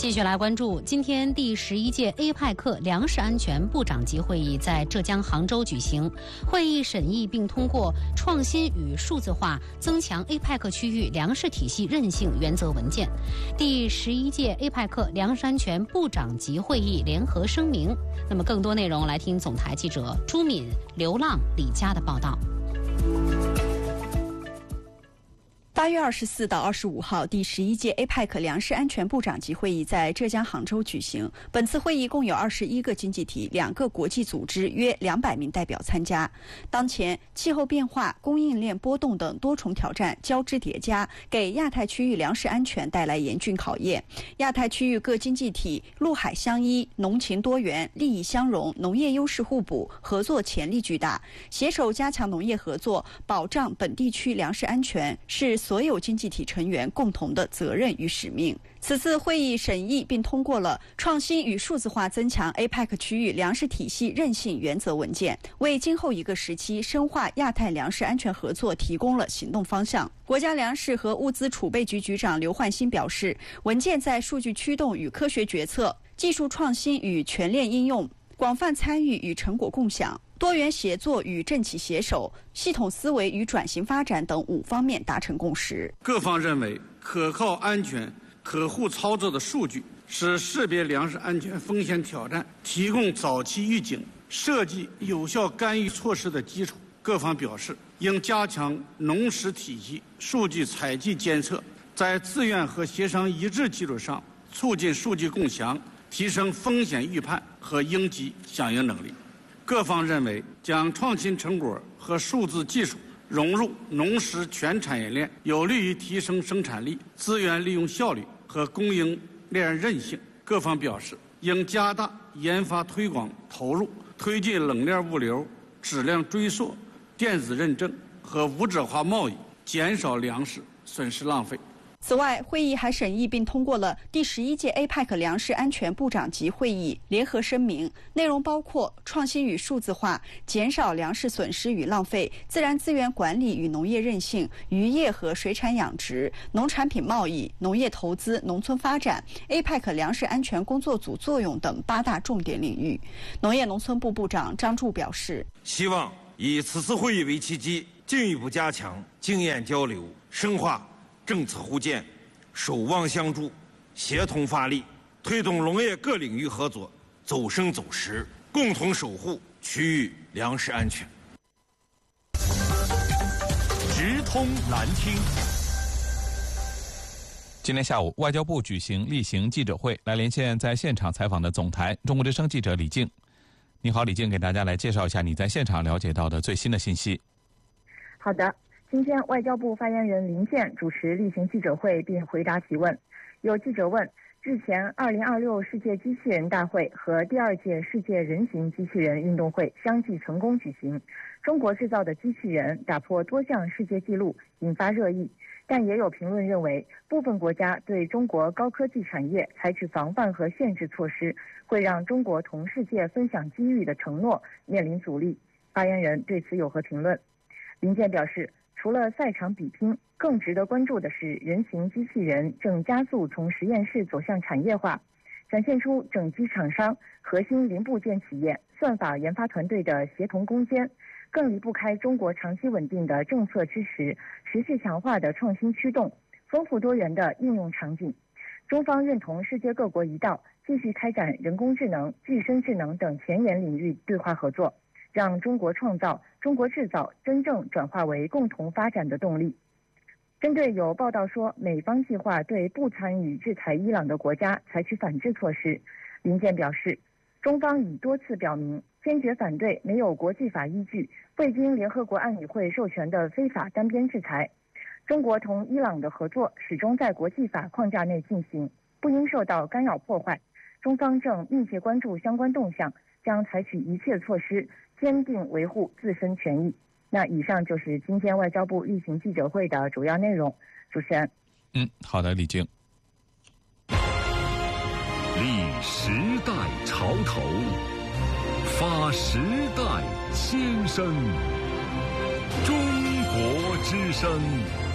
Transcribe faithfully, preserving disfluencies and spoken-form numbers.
继续来关注，今天第十一届 A P E C 粮食安全部长级会议在浙江杭州举行。会议审议并通过创新与数字化增强 A P E C 区域粮食体系韧性原则文件。第十一届 A P E C 粮食安全部长级会议联合声明。那么更多内容来听总台记者朱敏、刘浪、李佳的报道。 八月二十四到二十五号，第十一届 A P E C 粮食安全部长级会议在浙江杭州举行。本次会议共有二十一个经济体、两个国际组织，约两百名代表参加。当前，气候变化、供应链波动等多重挑战交织叠加，给亚太区域粮食安全带来严峻考验。亚太区域各经济体陆海相依、农情多元、利益相融、农业优势互补，合作潜力巨大。携手加强农业合作，保障本地区粮食安全，是所有经济体成员共同的责任与使命。此次会议审议并通过了创新与数字化增强 A P E C 区域粮食体系韧性原则文件，为今后一个时期深化亚太粮食安全合作提供了行动方向。国家粮食和物资储备局局长刘焕新表示，文件在数据驱动与科学决策、技术创新与全链应用、广泛参与与成果共享、多元协作与政企携手、系统思维与转型发展等五方面达成共识。 各方认为，可靠、安全、可互操作的数据是识别粮食安全风险挑战、提供早期预警、设计有效干预措施的基础。各方表示，应加强农食体系数据采集监测，在自愿和协商一致基础上，促进数据共享，提升风险预判和应急响应能力。各方认为，将创新成果和数字技术融入农食全产业链，有利于提升生产力、资源利用效率和供应链韧性。各方表示，应加大研发推广投入，推进冷链物流、质量追溯、电子认证和无纸化贸易，减少粮食损失浪费。 此外，会议还审议并通过了第十一届 A P E C 粮食安全部长级会议联合声明，内容包括创新与数字化、减少粮食损失与浪费、自然资源管理与农业韧性、渔业和水产养殖、农产品贸易、农业投资、农村发展、A P E C 粮食安全工作组作用等八大重点领域。农业农村部部长张柱表示， 希望以此次会议为契机，进一步加强经验交流，深化政策互鉴，守望相助，协同发力，推动农业各领域合作走深走实，共同守护区域粮食安全。 直通难听。今天下午，外交部举行例行记者会，来连线在现场采访的总台中国之声记者李静。你好，李静，给大家来介绍一下你在现场了解到的最新的信息。 好的。今天，外交部发言人林健主持例行记者会并回答提问。有记者问，日前二零二六世界机器人大会和第二届世界人形机器人运动会相继成功举行，中国制造的机器人打破多项世界纪录，引发热议。但也有评论认为，部分国家对中国高科技产业采取防范和限制措施，会让中国同世界分享机遇的承诺面临阻力。发言人对此有何评论？林健表示，除了赛场比拼，更值得关注的是人形机器人正加速从实验室走向产业化，展现出整机厂商、核心零部件企业、算法研发团队的协同攻坚，更离不开中国长期稳定的政策支持、持续强化的创新驱动、丰富多元的应用场景。中方认同世界各国一道，继续开展人工智能、具身智能等前沿领域对话合作，让中国创造、中国制造真正转化为共同发展的动力。针对有报道说美方计划对不参与制裁伊朗的国家采取反制措施，林健表示，中方已多次表明坚决反对没有国际法依据、未经联合国安理会授权的非法单边制裁。中国同伊朗的合作始终在国际法框架内进行，不应受到干扰破坏。中方正密切关注相关动向，将采取一切措施，坚定维护自身权益。那以上就是今天外交部例行记者会的主要内容。主持人， 嗯，好的，李静。 立时代潮头，发时代先声，中国之声。